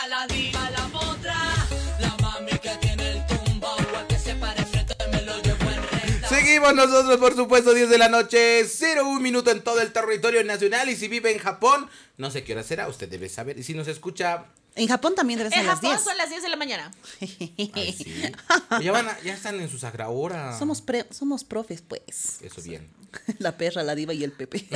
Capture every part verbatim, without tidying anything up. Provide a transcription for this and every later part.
perra, la diva, la potra, la mami que tiene el tumbao, al que se pare frente me lo llevo en recta. Seguimos nosotros, por supuesto, diez de la noche, cero un minuto en todo el territorio nacional. Y si vive en Japón, no sé qué hora será, usted debe saber. Y si nos escucha... En Japón también debe ser En a las Japón diez. son las diez de la mañana. Ay, sí. ya, van a- ya están en su sagra hora. Somos, pre- somos profes, pues. Eso bien. La perra, la diva y el Pepe.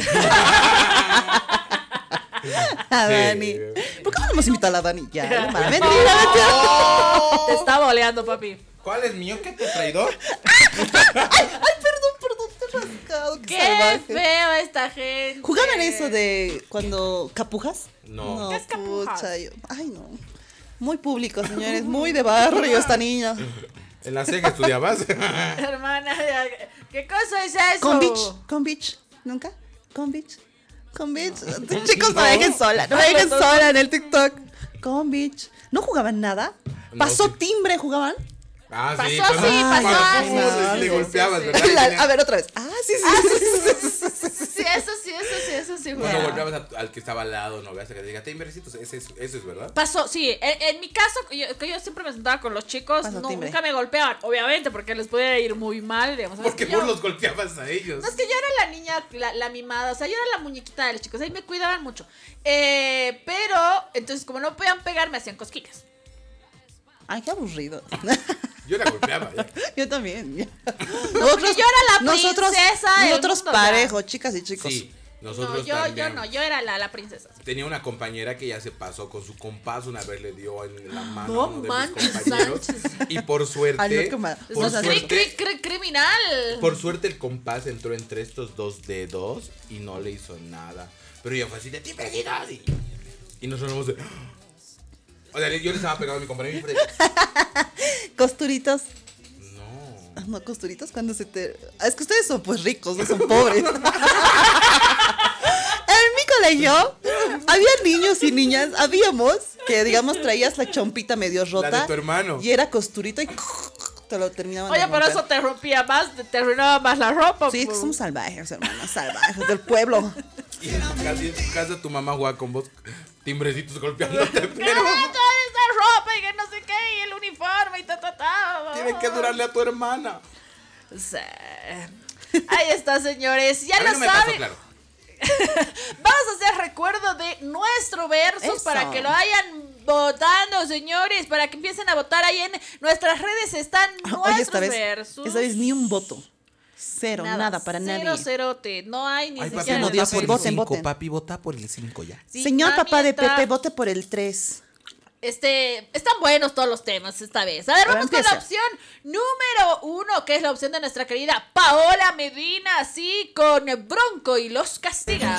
A Sí. Dani. ¿Por qué no hemos invitado a la Dani? Ya, no mames. Mentira, mentira. Te está boleando, papi. ¿Cuál es mío? ¿Qué te traidor? Ay, perdón, perdón, te he rascado. Qué, Qué salvaje. feo esta gente. ¿Jugaban eso de cuando capujas? No. ¿Qué es capujas? pucha, yo- ay, no. Muy público, señores. Muy de barrio esta niña. ¿En la ceja estudiabas? Hermana, ¿qué cosa es eso? Con beach, con beach. ¿Nunca? Con beach. Con beach. Chicos, no me dejen sola. No me dejen sola en el TikTok. Con beach. ¿No jugaban nada? No, ¿Pasó sí. timbre jugaban? Ah, Pasó, sí. sí, cuando- pasó, cuando ah, tú sí, le- sí, le sí, golpeabas, sí, ¿verdad? Y La- tenía- a ver, otra vez. Ah, sí, sí. Ah, sí, sí, sí, sí, sí, sí, sí, sí, eso sí, eso sí, eso sí Cuando jugaba. golpeabas a- al que estaba al lado, ¿no? Hasta que te diga, timbrecitos, ese es, ese es verdad. Pasó, sí, en, en mi caso, yo, que yo siempre me sentaba con los chicos, Pasó no, timbre. nunca me golpeaban, obviamente, porque les podía ir muy mal, digamos. ¿sabes? Porque yo, vos los golpeabas a ellos. No, es que yo era la niña, la, la mimada, o sea, yo era la muñequita de los chicos, ahí me cuidaban mucho. Eh, pero, entonces, como no podían pegar, me hacían cosquillas. Ay, qué aburrido. Yo la golpeaba. ya. Yo también. Porque yo era la nosotros, princesa del Nosotros mundo, parejo, chicas y chicos. Sí, No, nosotros yo, también. yo no, yo era la, la princesa. Tenía una compañera que ya se pasó con su compás, una vez le dio en la mano No a uno de manches, mis compañeros. Sánchez. Y por suerte, Ay, no, qué mal. por Eso es cri- suerte, cri- cri- criminal. por suerte el compás entró entre estos dos dedos y no le hizo nada. Pero ella fue así de timbrecitos y, y nosotros vamos de... O sea, yo le estaba pegando a mi compañero y fue de, Costuritos. no. Ah, no, costuritos cuando se te... Ah, es que ustedes son pues ricos, no son pobres. En mi colegio había niños y niñas, habíamos que digamos traías la chompita medio rota. La de tu hermano. Y era costurita y te lo terminaban Oye, de pero romper. eso te rompía más, te, te arruinaba más la ropa. Sí, es que pues. somos salvajes, hermanos, salvajes del pueblo. Y en tu casa, y en tu casa tu mamá jugaba con vos timbrecitos golpeándote, ¡Ah, pero toda esa ropa y que no sé qué, y el uniforme y ta, ta, ta. tiene que durarle a tu hermana. Sí. Ahí está, señores. Ya A mí lo no me pasó, saben. claro. Vamos a hacer recuerdo de nuestro versus Eso. para que lo vayan votando, señores, para que empiecen a votar ahí en nuestras redes están nuestros Oye, esta vez, versus. esta vez ni un voto. Cero, nada, para cero, nadie. cerote, no hay ni Ay, papi, siquiera no, el Dios, papel. por voten, voten. Papi, vota por el cinco ya. Sí, Señor mami, papá de está- Pepe, vote por el tres. Este, están buenos todos los temas esta vez. A ver, A ver, vamos con la empieza. opción número uno, que es la opción de nuestra querida Paola Medina, así con Bronco y los castiga.